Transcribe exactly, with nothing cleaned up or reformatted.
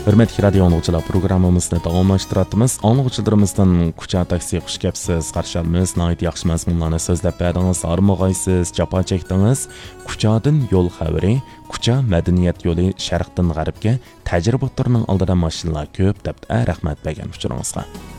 Hürmetli radio anlıqçılar, programımızda davamlaşdıratımız. Anlıqçılarımızdan Kucha taksi xush kepsiz, qarşalmız, nayit yaxşı mazmunlarni sözləb berdiniz, armağaysız, japa çekdiniz. Kuchadan yol xəbəri, Kucha madaniyat yolu şərqdən ғərbə, təcrübətlərinin aldida maşınlar köp, deb rəhmət bəgən uçurunuzga.